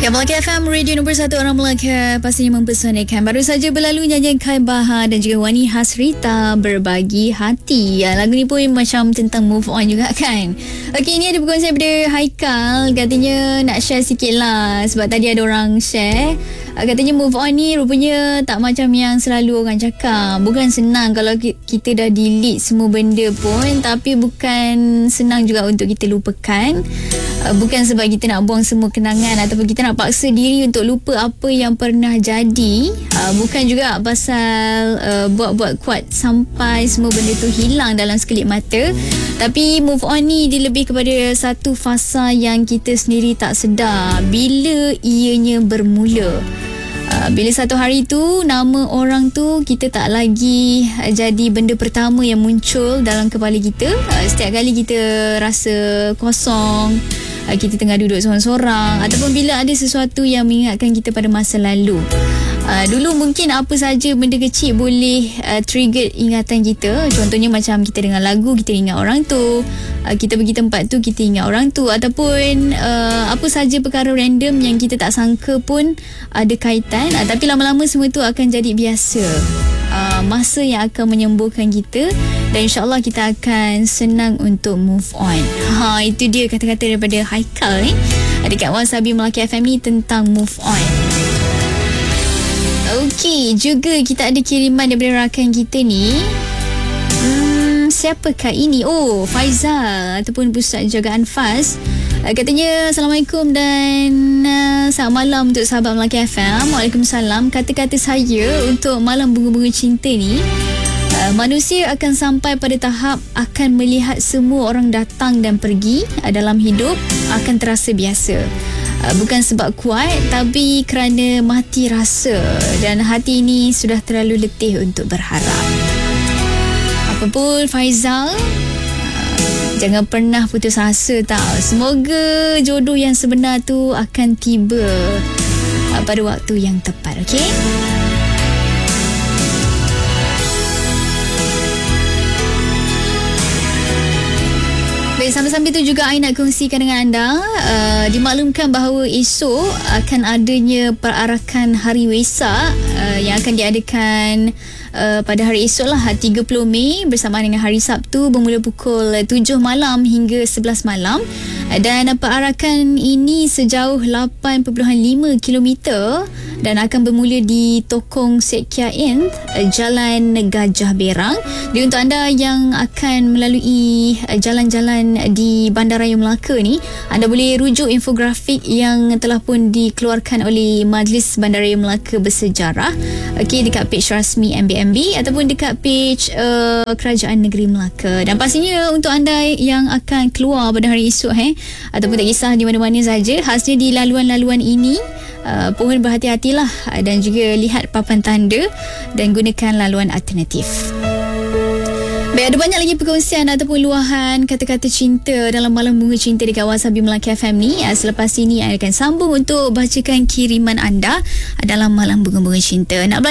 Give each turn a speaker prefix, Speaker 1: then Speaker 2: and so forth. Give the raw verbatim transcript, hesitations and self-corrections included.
Speaker 1: Ya, Melaka F M, radio nombor satu orang Melaka, pastinya mempersonakkan. Baru saja berlalu nyanyian Kai Bahar dan juga Wani Hasrita, Berbagi Hati. Ya, lagu ni pun macam tentang move on juga kan. Okey, ini ada perkongsian daripada Haikal. Katanya nak share sikit lah, sebab tadi ada orang share. Katanya move on ni rupanya tak macam yang selalu orang cakap. Bukan senang kalau kita dah delete semua benda pun, tapi bukan senang juga untuk kita lupakan. Bukan sebab kita nak buang semua kenangan ataupun kita nak paksa diri untuk lupa apa yang pernah jadi. Bukan juga pasal uh, buat-buat kuat sampai semua benda tu hilang dalam sekelip mata. Tapi move on ni dia lebih kepada satu fasa yang kita sendiri tak sedar bila ianya bermula. Uh, bila satu hari tu nama orang tu kita tak lagi uh, jadi benda pertama yang muncul dalam kepala kita. Uh, setiap kali kita rasa kosong, uh, kita tengah duduk sorang-sorang, ataupun bila ada sesuatu yang mengingatkan kita pada masa lalu. Uh, dulu mungkin apa saja benda kecil boleh uh, trigger ingatan kita. Contohnya macam kita dengar lagu, kita ingat orang tu. Uh, kita pergi tempat tu, kita ingat orang tu. Ataupun uh, apa saja perkara random yang kita tak sangka pun ada kaitan. Uh, tapi lama-lama semua tu akan jadi biasa. Uh, masa yang akan menyembuhkan kita, dan insyaAllah kita akan senang untuk move on. Ha, itu dia kata-kata daripada Haikal ni dekat Wasabi Melaka F M ni tentang move on. Okey, juga kita ada kiriman daripada rakan kita ni. Hmm, siapakah ini? Oh, Faizal ataupun Pusat Jagaan Fas. Uh, katanya, Assalamualaikum dan uh, selamat malam untuk sahabat Melaka F M. Waalaikumsalam. Kata-kata saya untuk malam bunga-bunga cinta ni, uh, manusia akan sampai pada tahap akan melihat semua orang datang dan pergi uh, dalam hidup akan terasa biasa. Bukan sebab kuat, tapi kerana mati rasa dan hati ini sudah terlalu letih untuk berharap. Apapun Faizal, jangan pernah putus asa tau. Semoga jodoh yang sebenar tu akan tiba pada waktu yang tepat, okey? Sambil-sambil tu juga saya nak kongsikan dengan anda, uh, dimaklumkan bahawa esok akan adanya perarakan Hari Wesak uh, yang akan diadakan uh, pada hari esok lah, tiga puluh Mei bersamaan dengan hari Sabtu, bermula pukul tujuh malam hingga sebelas malam. Dan perarakan ini sejauh lapan perpuluhan lima kilometer dan akan bermula di Tokong Sekiain, Jalan Gajah Berang. Jadi untuk anda yang akan melalui jalan-jalan di Bandaraya Melaka ni, anda boleh rujuk infografik yang telah pun dikeluarkan oleh Majlis Bandaraya Melaka Bersejarah, okey, dekat page rasmi M B M B ataupun dekat page uh, Kerajaan Negeri Melaka. Dan pastinya untuk anda yang akan keluar pada hari esok eh, ataupun tak kisah di mana-mana saja, khasnya di laluan-laluan ini, uh, pohon berhati-hatilah dan juga lihat papan tanda dan gunakan laluan alternatif. Baik, ada banyak lagi perkongsian ataupun luahan kata-kata cinta dalam malam bunga cinta dekat Wasabi Melaka F M ni. Selepas ini saya akan sambung untuk bacakan kiriman anda dalam malam bunga-bunga cinta. Nak